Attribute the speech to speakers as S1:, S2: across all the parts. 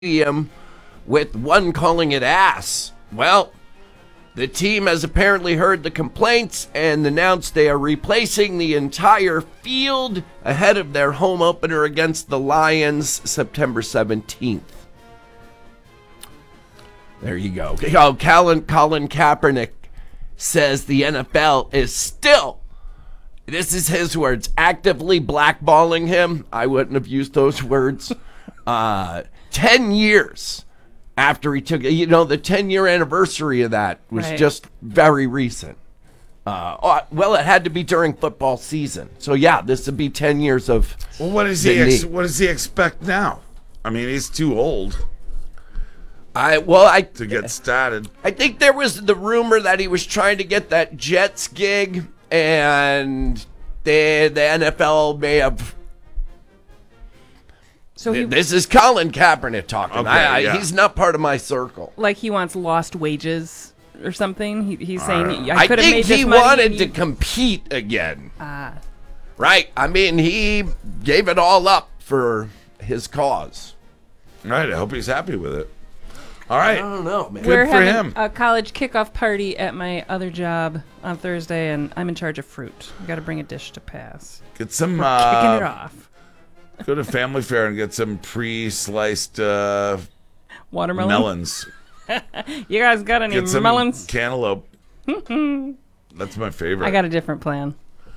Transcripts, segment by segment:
S1: stadium, with one calling it ass. Well, the team has apparently heard the complaints and announced they are replacing the entire field ahead of their home opener against the Lions September 17th. There you go. Oh, Colin Kaepernick says the NFL is still, this is his words, actively blackballing him. I wouldn't have used those words. 10 years after he took, the 10-year anniversary of that was just very recent. Well, it had to be during football season. So, yeah, this would be 10 years of.
S2: Well, what does he expect now? I mean, he's too old to get started.
S1: I think there was the rumor that he was trying to get that Jets gig, and the NFL may have. So this is Colin Kaepernick talking. Okay, he's not part of my circle.
S3: Like he wants lost wages or something. He's saying
S1: I think he wanted to compete again. Right. I mean, he gave it all up for his cause.
S2: Right. I hope he's happy with it. All right.
S1: I don't know, man.
S3: We're having a college kickoff party at my other job on Thursday, and I'm in charge of fruit. We got to bring a dish to pass.
S2: Get some.
S3: We're kicking it off.
S2: Go to Family Fair and get some pre-sliced
S3: watermelon
S2: melons.
S3: You guys got any melons?
S2: Cantaloupe. That's my favorite.
S3: I got a different plan.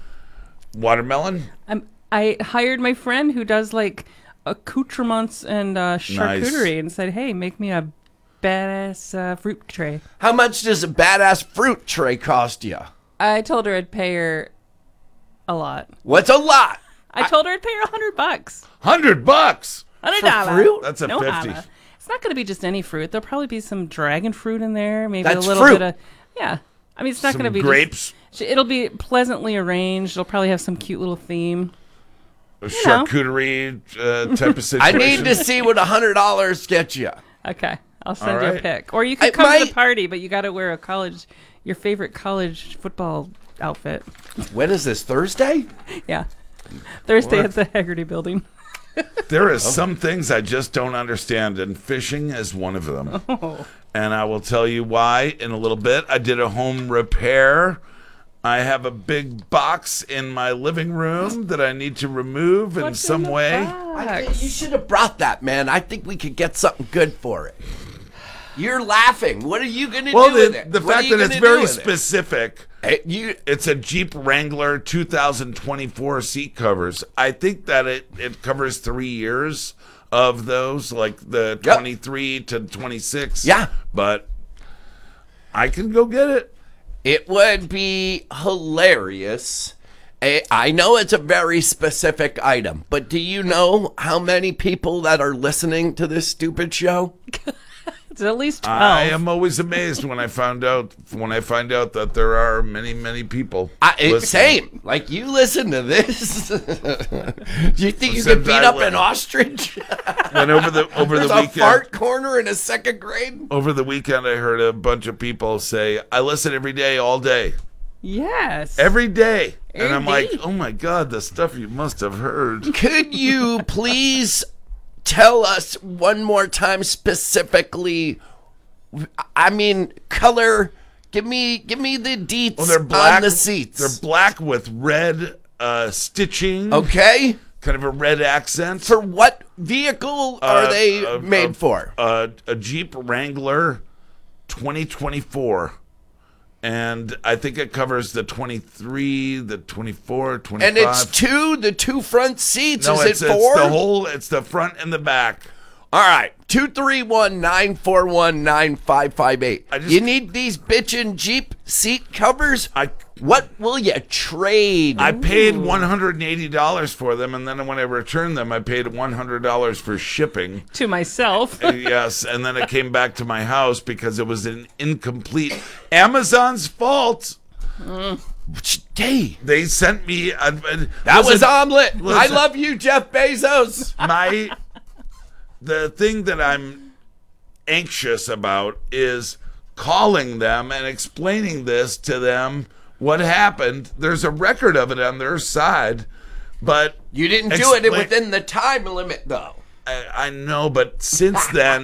S2: Watermelon?
S3: I hired my friend who does like accoutrements and charcuterie and said, "Hey, make me a badass fruit tray."
S1: How much does a badass fruit tray cost you?
S3: I told her I'd pay her a lot.
S1: What's a lot?
S3: I told her I'd pay her $100.
S2: $100?
S3: $100
S1: fruit?
S2: That's a 50.
S3: Holla. It's not going to be just any fruit. There'll probably be some dragon fruit in there. Maybe
S1: That's
S3: a little
S1: fruit.
S3: bit of I mean, it's not going to be
S2: grapes.
S3: It'll be pleasantly arranged. It'll probably have some cute little theme.
S2: A charcuterie type of situation.
S1: I need to see what $100 gets you.
S3: Okay, I'll send you a pic. Or you can come to the party, but you got to wear your favorite college football outfit.
S1: When is this, Thursday?
S3: Yeah. Thursday at the Haggerty Building.
S2: There is some things I just don't understand, and fishing is one of them.
S3: Oh.
S2: And I will tell you why in a little bit. I did a home repair. I have a big box in my living room that I need to remove in some way.
S1: I think you should have brought that, man. I think we could get something good for it. You're laughing. What are you going to do with it?
S2: The fact that it's very specific. It's a Jeep Wrangler 2024 seat covers. I think that it covers 3 years of those, like the 23 to 26.
S1: Yeah.
S2: But I can go get it.
S1: It would be hilarious. I know it's a very specific item, but do you know how many people that are listening to this stupid show?
S3: It's at least 12.
S2: I am always amazed when I find out that there are many, many people.
S1: Same. Like, you listen to this. Do you think you could beat up an ostrich?
S2: And over the weekend,
S1: a fart corner in a second grade.
S2: Over the weekend, I heard a bunch of people say, "I listen every day, all day."
S3: Yes.
S2: Every day. And I'm like, oh my God, the stuff you must have heard.
S1: Could you please tell us one more time specifically, I mean, color, give me the deets
S2: they're black,
S1: on the seats.
S2: They're black with red stitching.
S1: Okay.
S2: Kind of a red accent.
S1: For what vehicle are they made for?
S2: A Jeep Wrangler 2024. And I think it covers the 23, the 24, 25.
S1: And it's the two front seats.
S2: No,
S1: is it four?
S2: It's the front and the back.
S1: All right. 231-941-9558. You need these bitchin' Jeep seat covers? What will you trade?
S2: I paid $180 for them, and then when I returned them, I paid $100 for shipping.
S3: To myself.
S2: Yes, and then it came back to my house because it was an incomplete. Amazon's fault.
S1: Which day?
S2: They sent me.
S1: That was omelet. I love you, Jeff Bezos.
S2: The thing that I'm anxious about is calling them and explaining this to them. What happened? There's a record of it on their side, but
S1: you didn't do it within the time limit, though.
S2: I know, but since then,